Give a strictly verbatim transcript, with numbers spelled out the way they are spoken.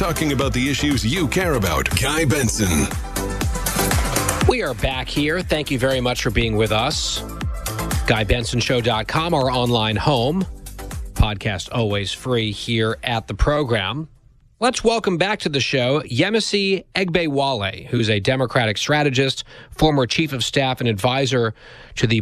talking about the issues you care about. Guy Benson. We are back here. Thank you very much for being with us. Guy Benson Show dot com, our online home. Podcast always free here at the program. Let's welcome back to the show Yemisi Egbewale, who's a Democratic strategist, former chief of staff and advisor to the